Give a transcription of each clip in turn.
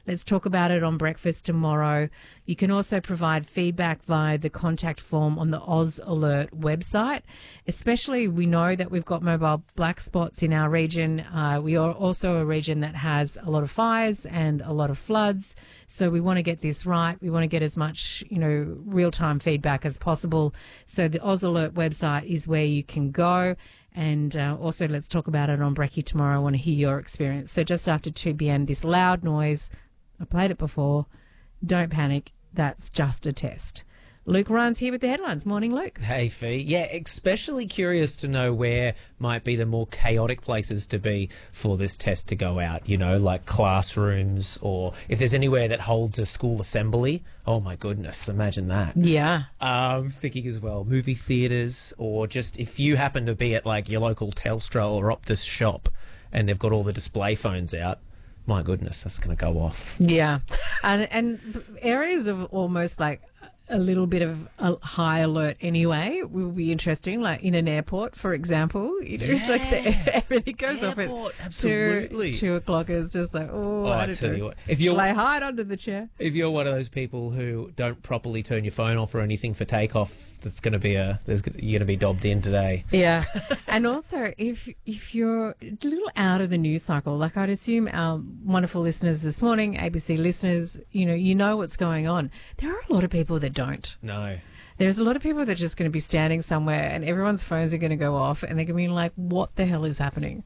Let's talk about it on breakfast tomorrow. You can also provide feedback via the contact form on the Oz Alert website. Especially, we know that we've got mobile black spots in our region. We are also a region that has a lot of fires and a lot of floods. So we want to get this right. We want to get as much, real-time feedback as possible. So the Oz Alert website is where you can go. And also, let's talk about it on Brekkie tomorrow. I want to hear your experience. So just after 2 p.m, this loud noise, I played it before. Don't panic. That's just a test. Luke Ryan's here with the headlines. Morning, Luke. Hey, Fee. Yeah, especially curious to know where might be the more chaotic places to be for this test to go out, like classrooms, or if there's anywhere that holds a school assembly. Oh, my goodness. Imagine that. Yeah. Thinking as well, movie theatres, or just if you happen to be at like your local Telstra or Optus shop and they've got all the display phones out. My goodness, that's going to go off. Yeah. And areas of almost like a little bit of a high alert anyway will be interesting, like in an airport, for example. Like everything goes off at absolutely. 2 o'clock. It's just like, I tell you what, shall I hide under the chair? If you're one of those people who don't properly turn your phone off or anything for takeoff, that's going to be you're going to be dobbed in today. Yeah. And also, if you're a little out of the news cycle, like I'd assume our wonderful listeners this morning, ABC listeners, you know what's going on. There are a lot of people that don't. No. There's a lot of people that are just going to be standing somewhere and everyone's phones are going to go off and they're going to be like, what the hell is happening?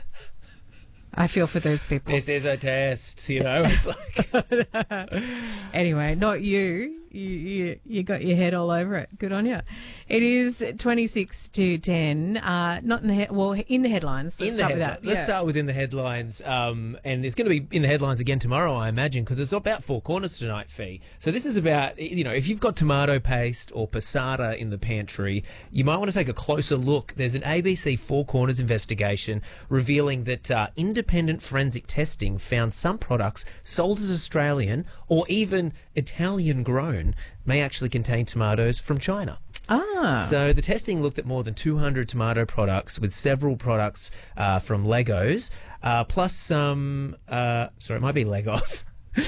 I feel for those people. This is a test, It's like... Anyway, not you. You got your head all over it. Good on you. It is 26 to 10. Not in the in the headlines. Let's start with that. Let's start within the headlines. And it's going to be in the headlines again tomorrow, I imagine, because it's about Four Corners tonight, Fee. So this is about, if you've got tomato paste or passata in the pantry, you might want to take a closer look. There's an ABC Four Corners investigation revealing that independent forensic testing found some products sold as Australian or even Italian grown may actually contain tomatoes from China. So the testing looked at more than 200 tomato products, with several products from Legos, plus some, sorry, it might be Legos,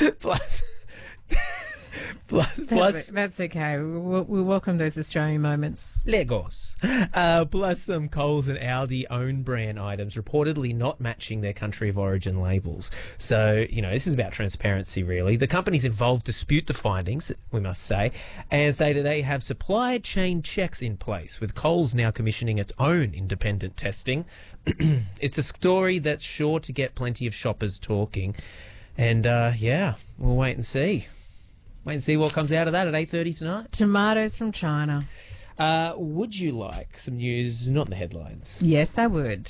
plus that's okay. We welcome those Australian moments. Legos. Plus some Coles and Aldi own brand items reportedly not matching their country of origin labels. So, this is about transparency, really. The companies involved dispute the findings, we must say, and say that they have supply chain checks in place, with Coles now commissioning its own independent testing. It's a story that's sure to get plenty of shoppers talking. And, we'll wait and see. Wait and see what comes out of that at 8:30 tonight. Tomatoes from China. Would you like some news, not in the headlines? Yes, I would.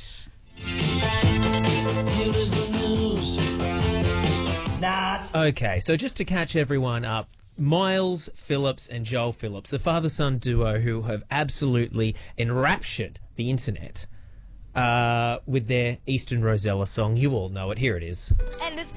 Here is the news. Okay, so just to catch everyone up, Miles Phillips and Joel Phillips, the father-son duo who have absolutely enraptured the internet with their Eastern Rosella song. You all know it. Here it is. And it's